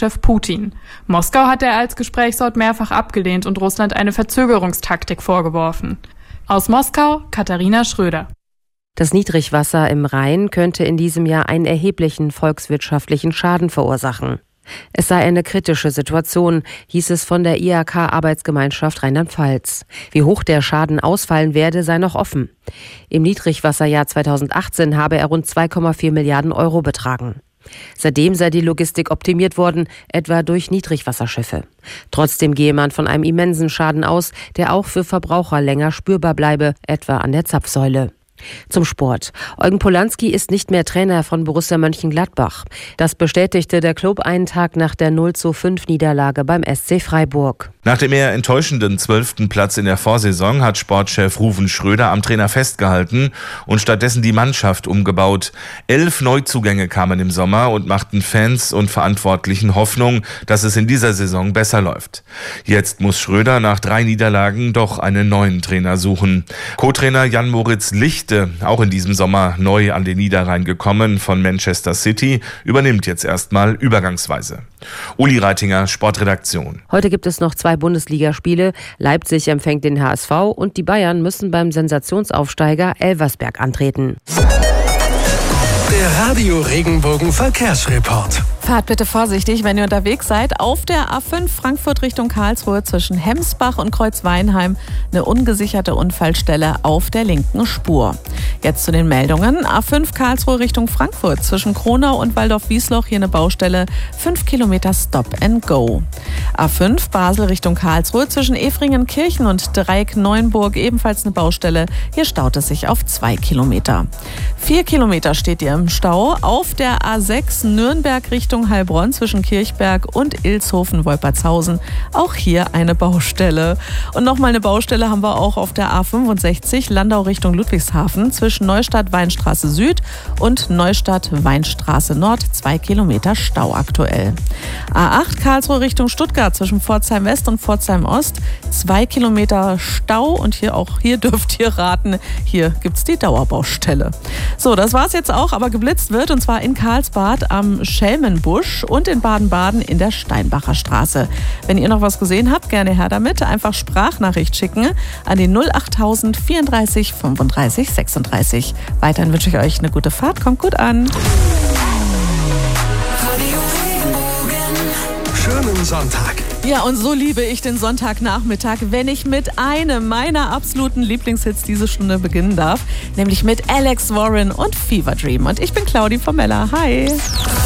Staatschef Putin. Moskau hat er als Gesprächsort mehrfach abgelehnt und Russland eine Verzögerungstaktik vorgeworfen. Aus Moskau, Katharina Schröder. Das Niedrigwasser im Rhein könnte in diesem Jahr einen erheblichen volkswirtschaftlichen Schaden verursachen. Es sei eine kritische Situation, hieß es von der IHK-Arbeitsgemeinschaft Rheinland-Pfalz. Wie hoch der Schaden ausfallen werde, sei noch offen. Im Niedrigwasserjahr 2018 habe er rund 2,4 Milliarden Euro betragen. Seitdem sei die Logistik optimiert worden, etwa durch Niedrigwasserschiffe. Trotzdem gehe man von einem immensen Schaden aus, der auch für Verbraucher länger spürbar bleibe, etwa an der Zapfsäule. Zum Sport. Eugen Polanski ist nicht mehr Trainer von Borussia Mönchengladbach. Das bestätigte der Club einen Tag nach der 0:5 beim SC Freiburg. Nach dem eher enttäuschenden 12. Platz in der Vorsaison hat Sportchef Ruven Schröder am Trainer festgehalten und stattdessen die Mannschaft umgebaut. 11 Neuzugänge kamen im Sommer und machten Fans und Verantwortlichen Hoffnung, dass es in dieser Saison besser läuft. Jetzt muss Schröder nach 3 Niederlagen doch einen neuen Trainer suchen. Co-Trainer Jan-Moritz Lichte, auch in diesem Sommer neu an den Niederrhein gekommen von Manchester City, übernimmt jetzt erstmal übergangsweise. Uli Reitinger, Sportredaktion. Heute gibt es noch 2 Bundesligaspiele. Leipzig empfängt den HSV und die Bayern müssen beim Sensationsaufsteiger Elversberg antreten. Der Radio Regenbogen Verkehrsreport. Fahrt bitte vorsichtig, wenn ihr unterwegs seid. Auf der A5 Frankfurt Richtung Karlsruhe zwischen Hemsbach und Kreuzweinheim eine ungesicherte Unfallstelle auf der linken Spur. Jetzt zu den Meldungen. A5 Karlsruhe Richtung Frankfurt zwischen Kronau und Waldorf-Wiesloch hier eine Baustelle. 5 Kilometer Stop and Go. A5 Basel Richtung Karlsruhe zwischen Efringen-Kirchen und Dreieck-Neuenburg ebenfalls eine Baustelle. Hier staut es sich auf 2 Kilometer. 4 Kilometer steht ihr im Stau auf der A6 Nürnberg Richtung Heilbronn zwischen Kirchberg und Ilshofen-Wolpertshausen. Auch hier eine Baustelle. Und nochmal eine Baustelle haben wir auch auf der A65 Landau Richtung Ludwigshafen zwischen Neustadt-Weinstraße Süd und Neustadt-Weinstraße Nord. 2 Kilometer Stau aktuell. A8 Karlsruhe Richtung Stuttgart zwischen Pforzheim West und Pforzheim Ost. 2 Kilometer Stau und hier dürft ihr raten, hier gibt's die Dauerbaustelle. So, das war's jetzt auch, aber geblitzt wird und zwar in Karlsbad am Schelmenbusch und in Baden-Baden in der Steinbacher Straße. Wenn ihr noch was gesehen habt, gerne her damit. Einfach Sprachnachricht schicken an die 08000 34 35 36. Weiterhin wünsche ich euch eine gute Fahrt. Kommt gut an. Schönen Sonntag. Ja, und so liebe ich den Sonntagnachmittag, wenn ich mit einem meiner absoluten Lieblingshits diese Stunde beginnen darf, nämlich mit Alex Warren und Fever Dream. Und ich bin Claudi Pomella. Hi.